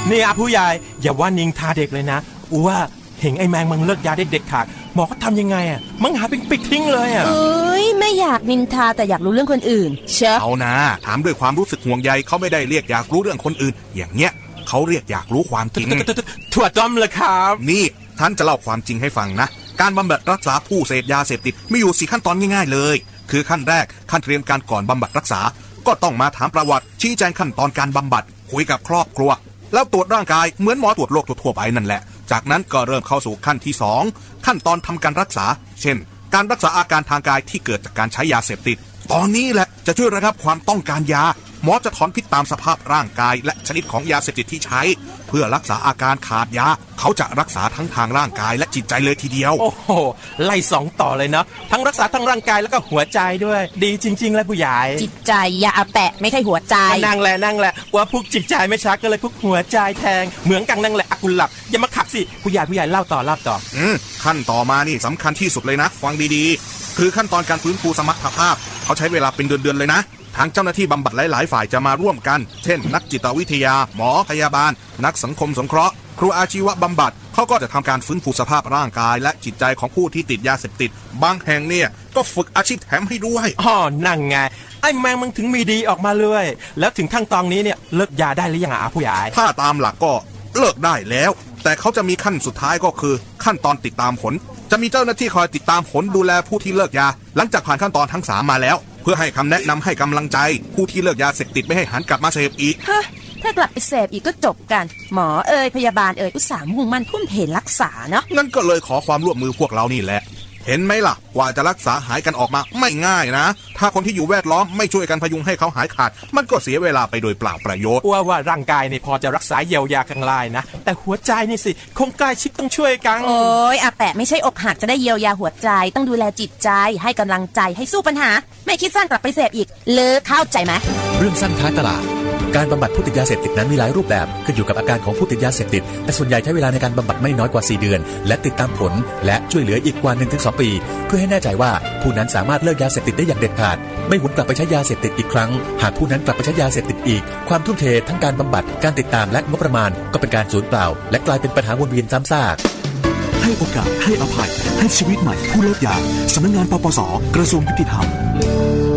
นี่อาผู้ใหญ่อย่าว่านิงทาเด็กเลยนะว่าเห็นไอ้แมงมันเลิกยาได้เด็ดขาดหมอเขาทำยังไงอ่ะมังหาเป็นปิดทิ้งเลยอ่ะไม่อยากนินทาแต่อยากรู้เรื่องคนอื่นเชฟเอานะถามด้วยความรู้สึกห่วงใยเขาไม่ได้เรียกอยากรู้เรื่องคนอื่นอย่างเงี้ยเขาเรียกอยากรู้ความจริงถั่วต้มเลยครับนี่ท่านจะเล่าความจริงให้ฟังนะการบำบัดรักษาผู้เสพยาเสพติดมีอยู่4ขั้นตอนง่ายๆเลยคือขั้นแรกขั้นเตรียมการก่อนบำบัดรักษาก็ต้องมาถามประวัติชี้แจงขั้นตอนการบำบัดคุยกับครอบครัวแล้วตรวจร่างกายเหมือนหมอตรวจโรคทั่วไปนั่นแหละจากนั้นก็เริ่มเข้าสู่ขั้นที่2ขั้นตอนทำการรักษาเช่นการรักษาอาการทางกายที่เกิดจากการใช้ยาเสพติดตอนนี้แหละจะช่วยระงับความต้องการยาหมอจะถอนพิษตามสภาพร่างกายและชนิดของยาเสพติดที่ใช้เพื่อรักษาอาการขาดยาเขาจะรักษาทั้งทางร่างกายและจิตใจเลยทีเดียวโอ้โหไล่2ต่อเลยเนาะทั้งรักษาทั้งร่างกายแล้วก็หัวใจด้วยดีจริงๆเลยผู้ใหญ่จิตใจยาอาแปะไม่ใช่หัวใจนั่งแหละว่าพวกจิตใจไม่ชักก็เลยพวกหัวใจแทงเหมือนกันนั่งแหละอากุลหลับอย่ามาขับสิผู้ใหญ่เล่าต่อขั้นต่อมานี่สำคัญที่สุดเลยนะฟังดีๆคือขั้นตอนการฟื้นฟูสมรรถภาพเขาใช้เวลาเป็นเดือนๆเลยนะทางเจ้าหน้าที่บำบัดหลายๆฝ่ายจะมาร่วมกันเช่นนักจิตวิทยาหมอพยาบาลนักสังคมสงเคราะห์ครูอาชีวบำบัดเขาก็จะทำการฟื้นฟูสภาพร่างกายและจิตใจของผู้ที่ติดยาเสพติดบางแห่งเนี่ยก็ฝึกอาชีพแถมให้ด้วยนั่งไงไอ้แมงมึงถึงมีดีออกมาเลยแล้วถึงขั้นตอนนี้เนี่ยเลิกยาได้หรือยังผู้ใหญ่ถ้าตามหลักก็เลิกได้แล้วแต่เขาจะมีขั้นสุดท้ายก็คือขั้นตอนติดตามผลจะมีเจ้าหน้าที่คอยติดตามผลดูแลผู้ที่เลิกยาหลังจากผ่านขั้นตอนทั้ง3มาแล้วเพื่อให้คำแนะนำให้กำลังใจผู้ที่เลิกยาเสพติดไม่ให้หันกลับมาเสพอีกถ้ากลับไปเสพอีกก็จบกันหมอพยาบาลอุตส่าห์มุ่งมั่นทุ่มเทรักษาเนาะงั้นก็เลยขอความร่วมมือพวกเรานี่แหละเห็นไหมล่ะกว่าจะรักษาหายกันออกมาไม่ง่ายนะถ้าคนที่อยู่แวดล้อมไม่ช่วยกันพยุงให้เขาหายขาดมันก็เสียเวลาไปโดยเปล่าประโยชน์ว่าร่างกายนี่พอจะรักษาเยียวยาข้างล่างนะแต่หัวใจนี่สิคงใกล้ชิดต้องช่วยกันอาแปะไม่ใช่อกหักจะได้เยียวยาหัวใจต้องดูแลจิตใจให้กำลังใจให้สู้ปัญหาไม่คิดสั้นกลับไปเสพอีกเลิกเข้าใจไหมเรื่องสั้นท้ายตลาดการบำบัดผู้ติดยาเสพติดนั้นมีหลายรูปแบบขึ้นอยู่กับอาการของผู้ติดยาเสพติดแต่ส่วนใหญ่ใช้เวลาในการบำบัดไม่น้อยกว่า4เดือนและติดตามผลและช่วยเหลืออีกกว่า 1-2 ปีเพื่อให้แน่ใจว่าผู้นั้นสามารถเลิกยาเสพติดได้อย่างเด็ดขาดไม่หวนกลับไปใช้ยาเสพติดอีกครั้งหากผู้นั้นกลับไปใช้ยาเสพติดอีกความทุ่มเททั้งการบำบัดการติดตามและงบประมาณก็เป็นการสูญเปล่าและกลายเป็นปัญหาวนเวียนซ้ำซากให้โอกาสให้อภัยให้ชีวิตใหม่ผู้เลิกยาสำนักงานปปส.กระทรวงยุติธรรม